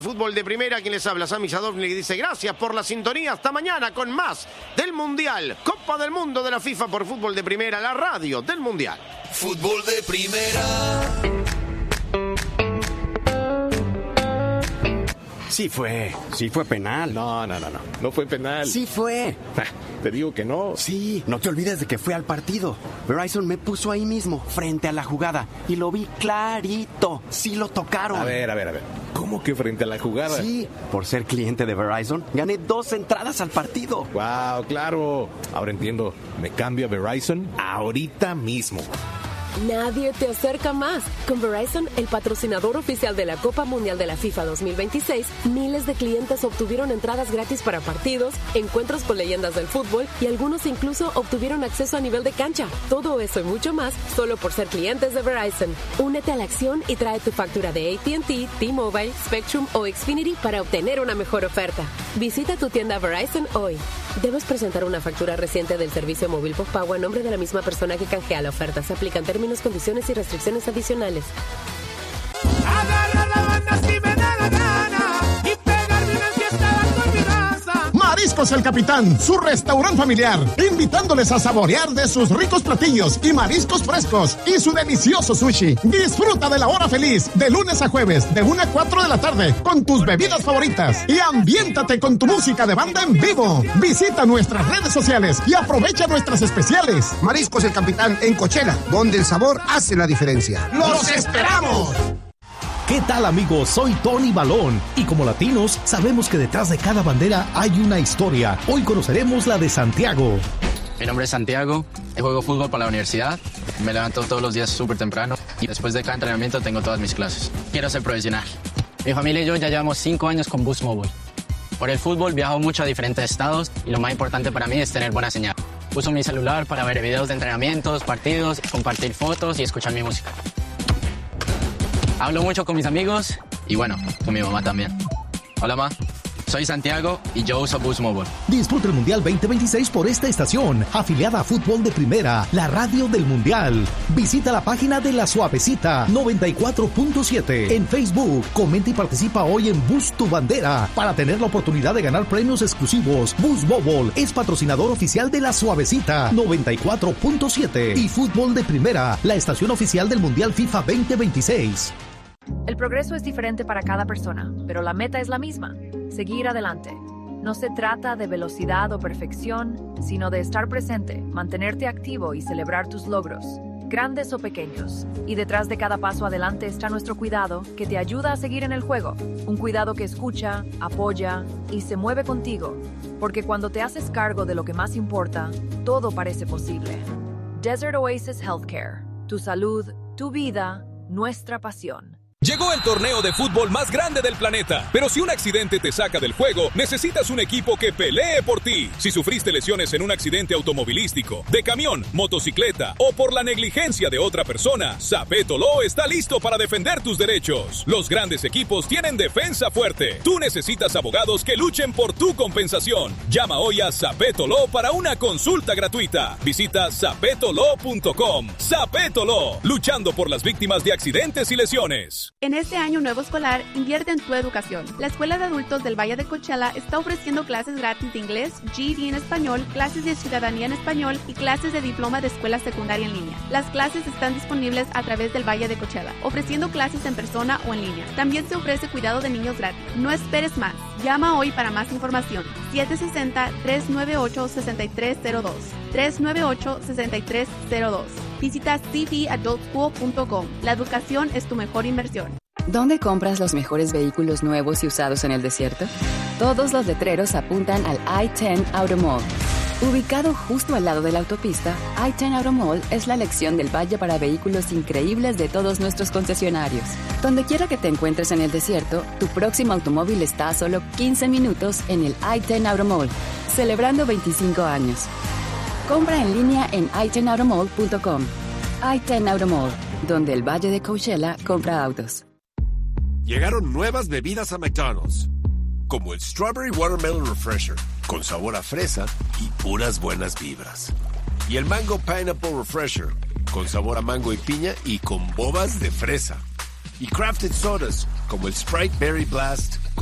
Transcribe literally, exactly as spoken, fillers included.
Fútbol de primera, quien les habla, Sami Sadovnik, dice gracias por la sintonía, hasta mañana con más del Mundial, Copa del Mundo de la FIFA por Fútbol de Primera, la radio del Mundial. Fútbol de Primera. Sí fue, sí fue penal. No, no, no, no, no fue penal. Sí fue. Te digo que no. Sí, no te olvides de que fue al partido. Verizon me puso ahí mismo, frente a la jugada, y lo vi clarito. Sí lo tocaron. A ver, a ver, a ver. ¿Cómo que frente a la jugada? Sí, por ser cliente de Verizon, gané dos entradas al partido. Wow, claro. Ahora entiendo. Me cambio a Verizon ahorita mismo. Nadie te acerca más. Con Verizon, el patrocinador oficial de la Copa Mundial de la FIFA dos mil veintiséis, miles de clientes obtuvieron entradas gratis para partidos, encuentros con leyendas del fútbol y algunos incluso obtuvieron acceso a nivel de cancha. Todo eso y mucho más solo por ser clientes de Verizon. Únete a la acción y trae tu factura de A T and T, T-Mobile, Spectrum o Xfinity para obtener una mejor oferta. Visita tu tienda Verizon hoy. Debes presentar una factura reciente del servicio móvil postpago a nombre de la misma persona que canjea la oferta. Se aplican términos, condiciones y restricciones adicionales. Agarra la banda si me da la gana y pegarme una fiesta con mi raza. Mariscos El Capitán, su restaurante familiar, invitándoles a saborear de sus ricos platillos y mariscos frescos y su delicioso sushi. Disfruta de la hora feliz de lunes a jueves de una a cuatro de la tarde con tus bebidas favoritas y ambiéntate con tu música de banda en vivo. Visita nuestras redes sociales y aprovecha nuestras especiales. Mariscos El Capitán en Coachella, donde el sabor hace la diferencia. ¡Los esperamos! ¿Qué tal, amigos? Soy Tony Balón y como latinos sabemos que detrás de cada bandera hay una historia. Hoy conoceremos la de Santiago. Mi nombre es Santiago, juego fútbol para la universidad, me levanto todos los días súper temprano y después de cada entrenamiento tengo todas mis clases. Quiero ser profesional. Mi familia y yo ya llevamos cinco años con Boost Mobile. Por el fútbol viajo mucho a diferentes estados y lo más importante para mí es tener buena señal. Uso mi celular para ver videos de entrenamientos, partidos, compartir fotos y escuchar mi música. Hablo mucho con mis amigos y bueno, con mi mamá también. Hola, ma. Soy Santiago y yo uso Boost Mobile. Disfruta el Mundial veinte veintiséis por esta estación, afiliada a Fútbol de Primera, la radio del Mundial. Visita la página de La Suavecita noventa y cuatro punto siete en Facebook. Comenta y participa hoy en Boost Tu Bandera para tener la oportunidad de ganar premios exclusivos. Boost Mobile es patrocinador oficial de La Suavecita noventa y cuatro punto siete y Fútbol de Primera, la estación oficial del Mundial FIFA veinte veintiséis. El progreso es diferente para cada persona, pero la meta es la misma: seguir adelante. No se trata de velocidad o perfección, sino de estar presente, mantenerte activo y celebrar tus logros, grandes o pequeños. Y detrás de cada paso adelante está nuestro cuidado, que te ayuda a seguir en el juego. Un cuidado que escucha, apoya y se mueve contigo. Porque cuando te haces cargo de lo que más importa, todo parece posible. Desert Oasis Healthcare. Tu salud, tu vida, nuestra pasión. Llegó el torneo de fútbol más grande del planeta, pero si un accidente te saca del juego, necesitas un equipo que pelee por ti. Si sufriste lesiones en un accidente automovilístico, de camión, motocicleta o por la negligencia de otra persona, Zapetto Law está listo para defender tus derechos. Los grandes equipos tienen defensa fuerte. Tú necesitas abogados que luchen por tu compensación. Llama hoy a Zapetto Law para una consulta gratuita. Visita zapetto law punto com. Zapetto Law, luchando por las víctimas de accidentes y lesiones. En este año nuevo escolar, invierte en tu educación. La Escuela de Adultos del Valle de Coachella está ofreciendo clases gratis de inglés, G E D en español, clases de ciudadanía en español y clases de diploma de escuela secundaria en línea. Las clases están disponibles a través del Valle de Coachella, ofreciendo clases en persona o en línea. También se ofrece cuidado de niños gratis. No esperes más. Llama hoy para más información. siete seis cero, tres nueve ocho, seis tres cero dos. tres nueve ocho, seis tres cero dos. Visita c v adult school punto com. La educación es tu mejor inversión. ¿Dónde compras los mejores vehículos nuevos y usados en el desierto? Todos los letreros apuntan al I diez Auto Mall. Ubicado justo al lado de la autopista, I diez Auto Mall es la elección del valle para vehículos increíbles de todos nuestros concesionarios. Donde quiera que te encuentres en el desierto, tu próximo automóvil está a solo quince minutos en el I diez Auto Mall, celebrando veinticinco años. Compra en línea en i diez auto mall punto com. I diez Auto Mall, donde el Valle de Coachella compra autos. Llegaron nuevas bebidas a McDonald's, como el Strawberry Watermelon Refresher, con sabor a fresa y puras buenas vibras. Y el Mango Pineapple Refresher, con sabor a mango y piña y con bobas de fresa. Y Crafted Sodas, como el Sprite Berry Blast